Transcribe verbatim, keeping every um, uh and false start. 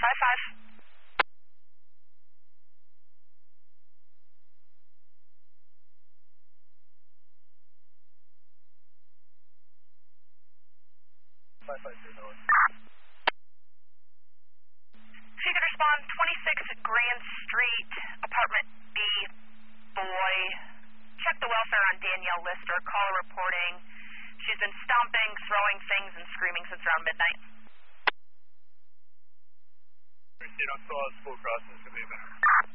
five five. five five zero. If you could respond, twenty-six Grand Street, apartment B, boy. Check the welfare on Danielle Lister. Caller reporting. She's been stomping, throwing things, and screaming since around midnight. Proceed on School Crossing, it's going to be a minute.